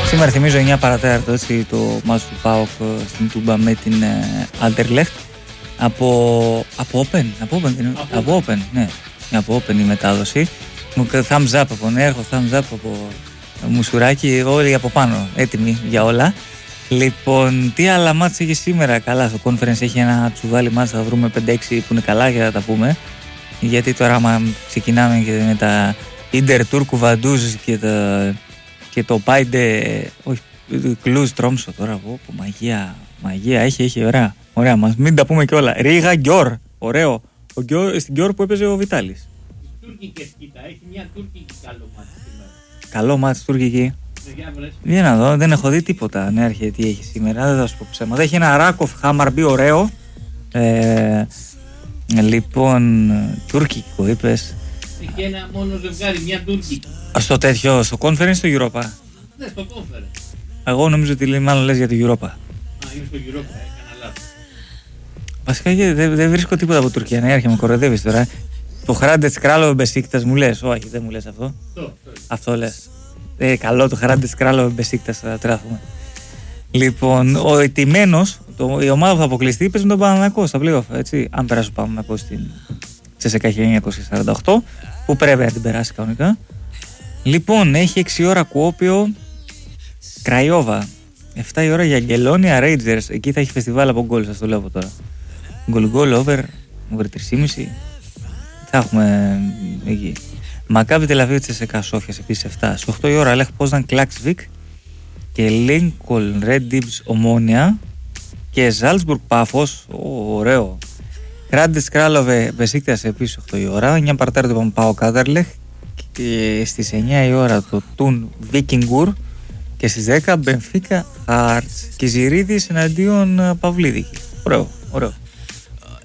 Σήμερα θυμίζω 9 παρατέταρτο, έτσι, το μάτς του ΠΑΟΚ στην Τούμπα με την Άντερλεχτ. Από Open, ναι. Από Open η μετάδοση. Thumbs up από Νέαρχο, thumbs up από Μουσουράκη, όλοι από πάνω, έτοιμοι για όλα. Λοιπόν, τι άλλα μάτς έχει σήμερα? Καλά, στο conference έχει ένα τσουβάλι μάτς, θα βρούμε 5-6 που είναι καλά και θα τα πούμε. Γιατί τώρα άμα ξεκινάμε και με τα Ίντερ Τούρκου Βαντούζ και το Πάιντε, όχι, Κλουζ Τρόμσο τώρα, μαγεία, έχει, ωραία μας, μην τα πούμε κιόλα. Ρίγα Γκιόρ, ωραίο, στην Γκιόρ που έπαιζε ο Βιτάλης. Τούρκικες, κοίτα, έχει μια τουρκική καλό μάτς σήμερα. Καλό μάτς τουρκική. Για να δω, δεν έχω δει τίποτα. Ναι, αρχέ, τι έχει σήμερα, δεν θα σου πω ψέματα. Έχει ένα Ράκοφ Χάμαρμπι ωραίο. Λοιπόν, τουρκικό είπες. Έχει ένα μόνο ζευγάρι, μια τουρκική. Στο τέτοιο, στο conference στο Europa? Ναι, στο conference. Εγώ νομίζω ότι μάλλον λες για το Europa. Α, είναι στο Europa, έκανα λάθος. Βασικά δεν βρίσκω τίποτα από Τουρκία. Ναι, αρχέ, με κοροϊδεύεις τώρα. Το Χράντετς Κράλο Μπεσίκτας μου λες? Όχι, δεν μου λες αυτό. Αυτό λες. Καλό το Χράντετς Κράλο Μπεσίκτας, θα τράθουμε. Λοιπόν, ο ετημένος, η ομάδα που θα αποκλειστεί, παίζει με τον Παναθηναϊκό στα play-off, έτσι. Αν περάσει ο Παναθηναϊκός στην CSKA 1948, που πρέπει να την περάσει κανονικά. Λοιπόν, έχει 6 ώρα Κουόπιο Κραϊόβα. 7 η ώρα για Αγγελόνια Rangers. Εκεί θα έχει φεστιβάλ από γκολ, σας το λέω από τώρα. Γκολ over 3,5. Θα έχουμε εκεί. Μακάβι Τελαβίου CSKA Σόφιας επίσης 7. Στις 8 η ώρα Λέχ Πόσναν Κλάξβικ και Lincoln Red Dips Ομόνια και Ζάλτσμπουργκ Πάφος. Ωραίο. Χράντες Κράλοβε Μπεσίκτας επίσης 8 η ώρα. 9 παρατέρω είπαμε πάω Κάδερλεχ. Και στις 9 η ώρα το Τουν Βίκινγκουρ. Και στις 10 Μπενφίκα Χάρτς. Και Ζηρίδης εναντίον Παυλίδικη. Ωραίο.